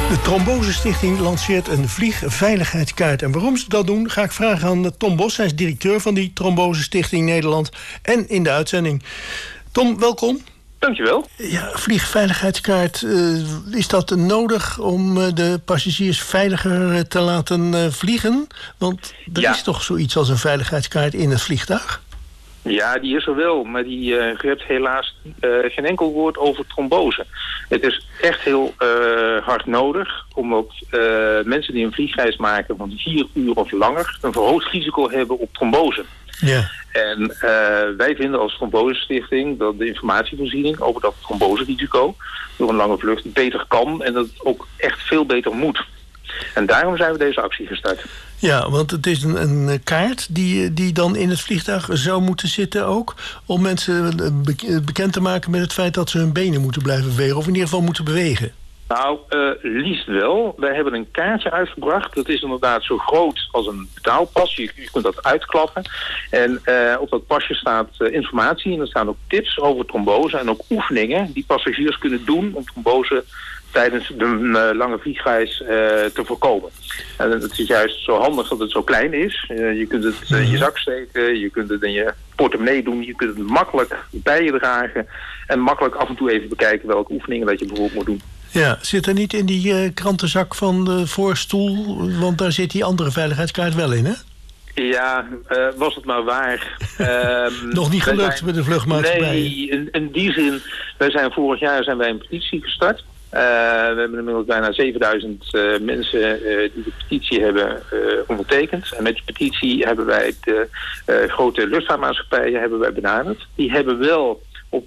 De Trombosestichting lanceert een vliegveiligheidskaart. En waarom ze dat doen, ga ik vragen aan Tom Bos. Hij is directeur van die Trombosestichting Nederland en in de uitzending. Tom, welkom. Dankjewel. Ja, vliegveiligheidskaart, is dat nodig om de passagiers veiliger te laten vliegen? Want er is toch zoiets als een veiligheidskaart in het vliegtuig? Ja, die is er wel, maar je hebt helaas geen enkel woord over trombose. Het is echt heel hard nodig, omdat mensen die een vliegreis maken van 4 uur of langer een verhoogd risico hebben op trombose. Ja. En wij vinden als Trombosestichting dat de informatievoorziening over dat tromboserisico door een lange vlucht beter kan en dat het ook echt veel beter moet. En daarom zijn we deze actie gestart. Ja, want het is een kaart die dan in het vliegtuig zou moeten zitten ook, om mensen bekend te maken met het feit dat ze hun benen moeten blijven bewegen, of in ieder geval moeten bewegen. Nou, liefst wel. Wij hebben een kaartje uitgebracht. Dat is inderdaad zo groot als een betaalpas. Je kunt dat uitklappen. En op dat pasje staat informatie en er staan ook tips over trombose en ook oefeningen die passagiers kunnen doen om trombose tijdens de lange vliegreis te voorkomen. En het is juist zo handig dat het zo klein is. Je kunt het in je zak steken, je kunt het in je portemonnee doen, je kunt het makkelijk bij je dragen en makkelijk af en toe even bekijken welke oefeningen dat je bijvoorbeeld moet doen. Ja, zit er niet in die krantenzak van de voorstoel, want daar zit die andere veiligheidskaart wel in, hè? Ja, was het maar waar. Nog niet gelukt met de vluchtmaatschappij? Nee, in die zin, vorig jaar zijn wij een petitie gestart. We hebben inmiddels bijna 7000 mensen die de petitie hebben ondertekend. En met die petitie hebben wij de grote luchtvaartmaatschappijen benaderd. Die hebben wel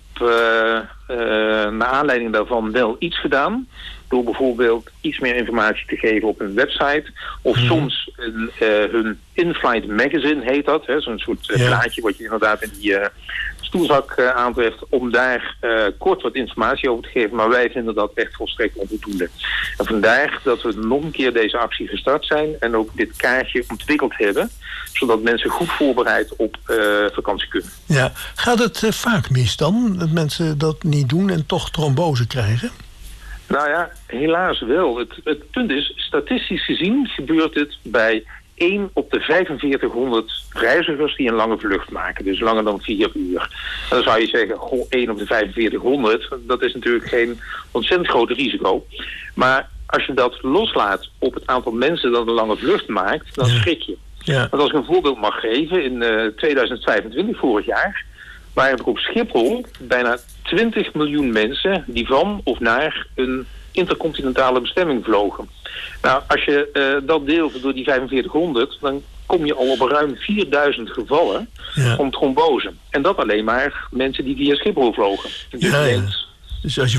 naar aanleiding daarvan wel iets gedaan. Door bijvoorbeeld iets meer informatie te geven op hun website. Of soms hun in-flight magazine heet dat. Zo'n soort plaatje wat je inderdaad in die stoelzak aantreft. Om daar kort wat informatie over te geven. Maar wij vinden dat echt volstrekt onvoldoende. En vandaar dat we nog een keer deze actie gestart zijn. En ook dit kaartje ontwikkeld hebben. Zodat mensen goed voorbereid op vakantie kunnen. Ja, gaat het vaak mis dan? Dat mensen dat niet doen en toch trombose krijgen? Nou ja, helaas wel. Het punt is, statistisch gezien gebeurt het bij 1 op de 4500 reizigers die een lange vlucht maken. Dus langer dan 4 uur. En dan zou je zeggen, 1 op de 4500, dat is natuurlijk geen ontzettend groot risico. Maar als je dat loslaat op het aantal mensen dat een lange vlucht maakt, dan schrik je. Ja. Want als ik een voorbeeld mag geven, in 2025, vorig jaar, waren er op Schiphol bijna 20 miljoen mensen die van of naar een intercontinentale bestemming vlogen. Nou, als je dat deelt door die 4500, dan kom je al op ruim 4000 gevallen van trombose. En dat alleen maar mensen die via Schiphol vlogen. Dus als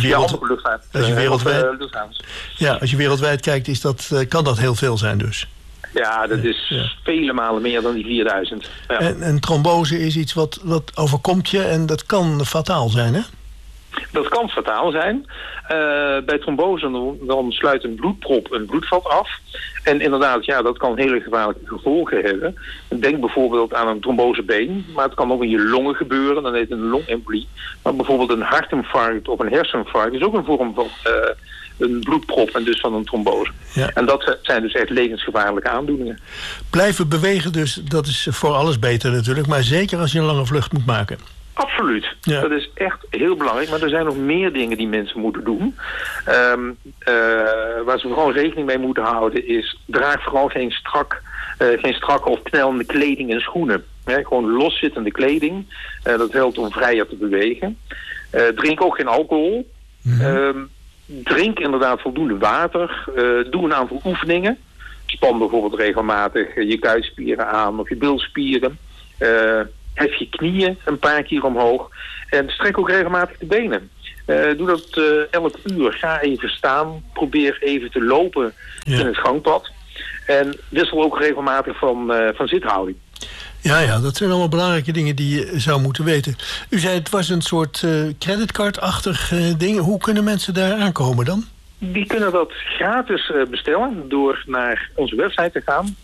je wereldwijd kijkt, kan dat heel veel zijn dus. Ja, dat is vele malen meer dan die 4000. Ja. En trombose is iets wat overkomt je en dat kan fataal zijn, hè? Dat kan fataal zijn. Bij trombose dan sluit een bloedprop een bloedvat af. En inderdaad, dat kan hele gevaarlijke gevolgen hebben. Denk bijvoorbeeld aan een trombosebeen. Maar het kan ook in je longen gebeuren. Dan heet het een longembolie. Maar bijvoorbeeld een hartinfarct of een herseninfarct is ook een vorm van een bloedprop en dus van een trombose. Ja. En dat zijn dus echt levensgevaarlijke aandoeningen. Blijven bewegen dus, dat is voor alles beter natuurlijk. Maar zeker als je een lange vlucht moet maken. Absoluut. Ja. Dat is echt heel belangrijk. Maar er zijn nog meer dingen die mensen moeten doen. Waar ze vooral rekening mee moeten houden is, draag vooral geen strakke of knellende kleding en schoenen. Gewoon loszittende kleding. Dat helpt om vrijer te bewegen. Drink ook geen alcohol. Drink inderdaad voldoende water. Doe een aantal oefeningen. Span bijvoorbeeld regelmatig je kuitspieren aan of je bilspieren. Hef je knieën een paar keer omhoog. En strek ook regelmatig de benen. Doe dat elk uur. Ga even staan. Probeer even te lopen in het gangpad. En wissel ook regelmatig van zithouding. Ja, dat zijn allemaal belangrijke dingen die je zou moeten weten. U zei het was een soort creditcard-achtig ding. Hoe kunnen mensen daar aankomen dan? Die kunnen dat gratis bestellen door naar onze website te gaan.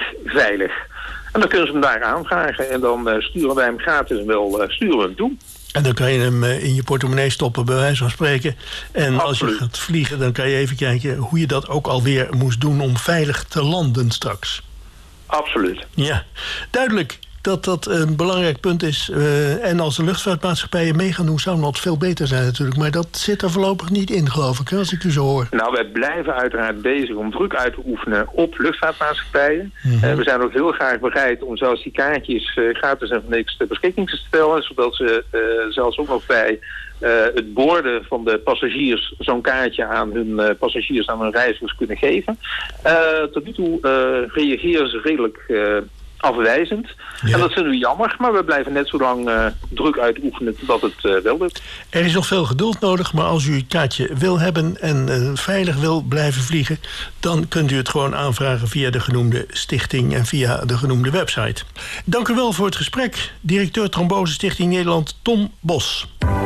trombosestichting.nl/vliegveilig. En dan kunnen ze hem daar aanvragen en dan sturen wij hem gratis en sturen we hem toe. En dan kan je hem in je portemonnee stoppen, bij wijze van spreken. En Absoluut. Als je gaat vliegen, dan kan je even kijken hoe je dat ook alweer moest doen om veilig te landen straks. Absoluut. Ja, duidelijk dat dat een belangrijk punt is. En als de luchtvaartmaatschappijen mee gaan doen, zou dat veel beter zijn natuurlijk. Maar dat zit er voorlopig niet in, geloof ik, als ik u zo hoor. Nou, wij blijven uiteraard bezig om druk uit te oefenen op luchtvaartmaatschappijen. We zijn ook heel graag bereid om zelfs die kaartjes gratis en voor niks ter beschikking te stellen. Zodat ze zelfs ook nog bij het boorden van de passagiers zo'n kaartje aan hun passagiers, aan hun reizigers kunnen geven. Tot nu toe reageren ze redelijk afwijzend. Ja. En dat vinden we jammer, maar we blijven net zo lang druk uitoefenen totdat het wel lukt. Er is nog veel geduld nodig, maar als u het kaartje wil hebben en veilig wil blijven vliegen, dan kunt u het gewoon aanvragen via de genoemde stichting en via de genoemde website. Dank u wel voor het gesprek, directeur Trombose Stichting Nederland Tom Bos.